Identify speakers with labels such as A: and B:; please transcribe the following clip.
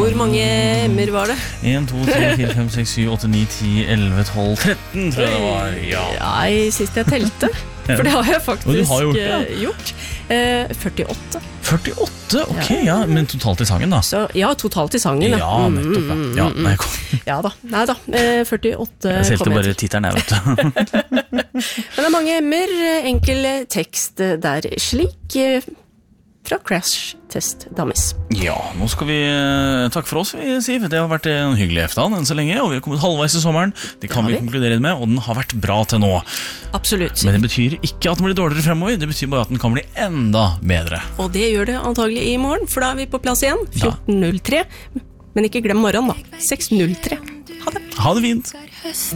A: Hvor mange emmer var det?
B: 1, 2, 3, 4, 5, 6, 7, 8, 9, 10, 11, 12, 13 tror jeg det var. Ja.
A: Nei, sist jeg telte. For det har jeg faktisk
B: Og du har gjort
A: gjort. 48.
B: 48? Ok, ja, men totalt i sangen da.
A: Så, ja, totalt i sangen.
B: Ja, nettopp. Ja, nei,
A: Ja da, nei da. 48
B: jeg selte
A: kom
B: bare
A: jeg til.
B: tittelen, jeg vet du.
A: Men det er mange emmer, enkel tekst der slik fra Crash Test Dummies.
B: Ja, nå skal vi takke for oss, Siv. Det har vært en hyggelig eftan enn så lenge, og vi har kommet halvveis i sommeren. Det kan vi konkludere med, og den har vært bra til nå.
A: Absolutt.
B: Men det betyr ikke at den blir dårligere fremover, det betyr bare at den kan bli enda bedre.
A: Og det gjør det antagelig i morgen, for da er vi på plass igjen, 14.03. Men ikke glem morgenen da, 6.03. Ha det.
B: Ha det fint.